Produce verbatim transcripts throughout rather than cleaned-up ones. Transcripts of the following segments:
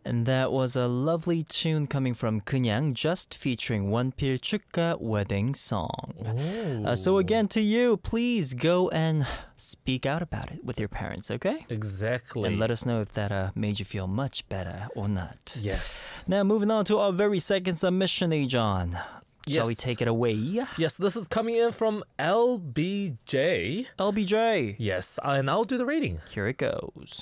And that was a lovely tune coming from 그냥, just featuring 원필 축가 wedding song. Uh, so again, to you, please go and speak out about it with your parents, okay? Exactly. And let us know if that uh, made you feel much better or not. Yes. Now, moving on to our very second submission, Ajon. Shall Yes. we take it away? Yes, this is coming in from L B J. L B J. Yes, and I'll do the reading. Here it goes.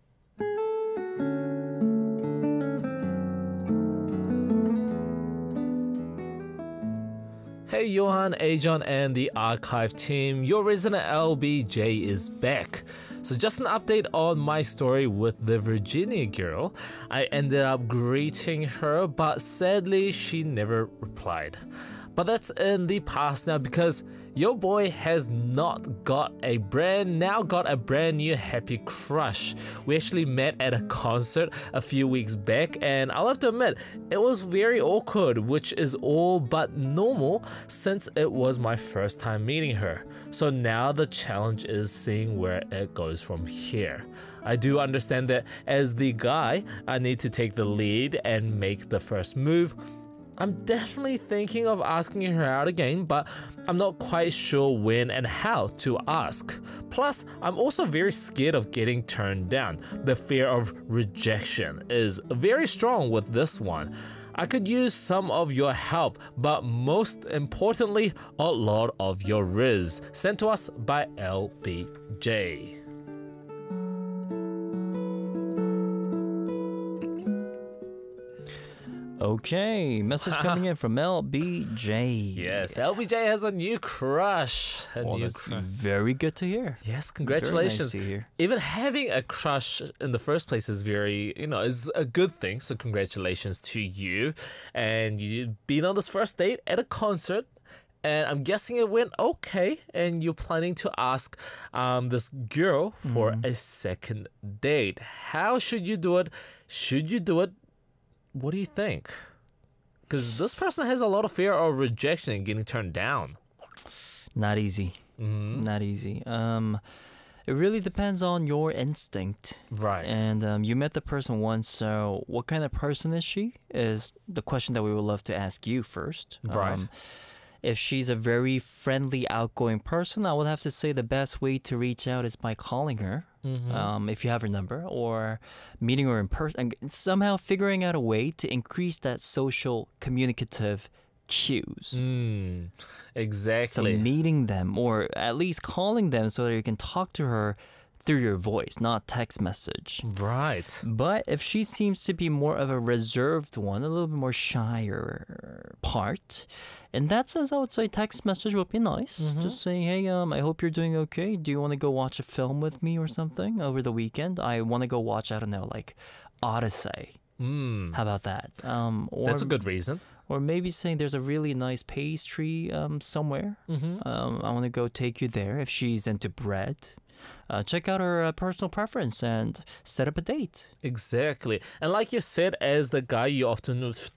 Hey Johan, Ajon, and the archive team, your resident L B J is back. So just an update on my story with the Virginia girl. I ended up greeting her, but sadly she never replied. But that's in the past now because your boy has not got a brand now got a brand new happy crush. We actually met at a concert a few weeks back, and I'll have to admit it was very awkward, which is all but normal since it was my first time meeting her. So now the challenge is seeing where it goes from here. I do understand that as the guy, I need to take the lead and make the first move. I'm definitely thinking of asking her out again, but I'm not quite sure when and how to ask. Plus, I'm also very scared of getting turned down. The fear of rejection is very strong with this one. I could use some of your help, but most importantly, a lot of your riz. Sent to us by L B J. Okay, message coming in from L B J. Yes, L B J has a new crush. A Oh, new that's crush. very good to hear. Yes, Very nice congratulations. to hear. Even having a crush in the first place is very, you know, is a good thing. So congratulations to you. And you've been on this first date at a concert. And I'm guessing it went okay. And you're planning to ask um, this girl for Mm-hmm. a second date. How should you do it? Should you do it? What do you think? Because this person has a lot of fear of rejection and getting turned down. Not easy. Mm-hmm. Not easy. Um, it really depends on your instinct. Right. And um, you met the person once, so what kind of person is she? Is the question that we would love to ask you first. Right. Um, if she's a very friendly, outgoing person, I would have to say the best way to reach out is by calling her, Mm-hmm. um, if you have her number, or meeting her in person, and somehow figuring out a way to increase that social communicative cues. Mm, So exactly. meeting them, or at least calling them so that you can talk to her through your voice, not text message. Right. But if she seems to be more of a reserved one, a little bit more shyer part, in that sense, I would say text message would be nice. Just saying, hey, um, I hope you're doing okay. Do you want to go watch a film with me or something over the weekend? I want to go watch, I don't know, like Odyssey. Mm, How about that? Um, or, that's a good reason. Or maybe saying there's a really nice pastry um, somewhere. Mm-hmm. Um, I want to go take you there if she's into bread. Uh, check out her uh, personal preference and set up a date. Exactly. And like you said, as the guy, you often